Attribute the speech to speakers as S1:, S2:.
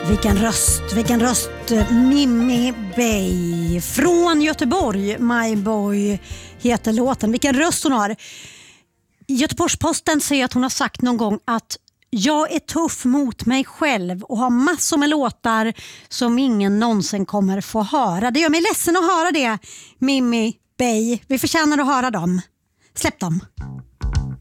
S1: Vilken röst. Mimmi Bey från Göteborg. My Boy heter låten. Vilken röst hon har. Göteborgs-Posten säger att hon har sagt någon gång att jag är tuff mot mig själv och har massor med låtar som ingen någonsin kommer få höra. Det gör mig ledsen att höra det, Mimmi Bey. Vi förtjänar att höra dem. Släpp dem.